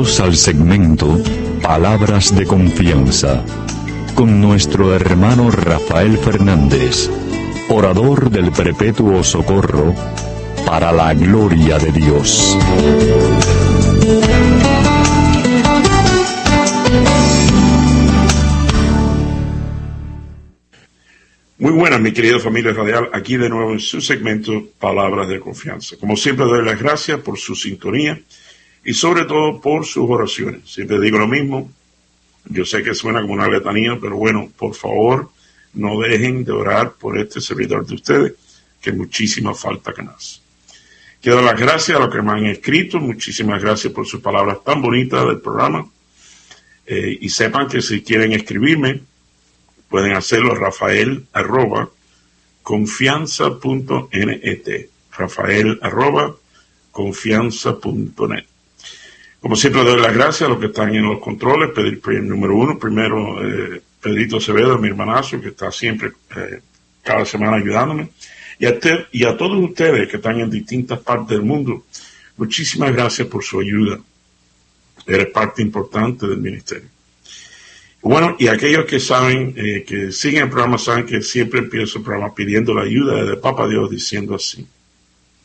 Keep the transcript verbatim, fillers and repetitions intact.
Bienvenidos al segmento Palabras de Confianza, con nuestro hermano Rafael Fernández, orador del Perpetuo Socorro, para la gloria de Dios. Muy buenas, mi querida familia radial, aquí de nuevo en su segmento Palabras de Confianza. Como siempre, doy las gracias por su sintonía y sobre todo por sus oraciones. Siempre digo lo mismo, yo sé que suena como una letanía, pero bueno, por favor, no dejen de orar por este servidor de ustedes, que muchísima falta que nos hace. Quiero dar las gracias a los que me han escrito, muchísimas gracias por sus palabras tan bonitas del programa, eh, y sepan que si quieren escribirme, pueden hacerlo a Rafael arroba confianza punto net, Rafael arroba confianza punto net. Como siempre, doy las gracias a los que están en los controles. Pedir el número uno, primero eh, Pedrito Acevedo, mi hermanazo, que está siempre, eh, cada semana ayudándome. Y a, te, y a todos ustedes que están en distintas partes del mundo, muchísimas gracias por su ayuda. Eres parte importante del ministerio. Bueno, y aquellos que saben, eh, que siguen el programa, saben que siempre empiezo el programa pidiendo la ayuda de Papá Dios, diciendo así: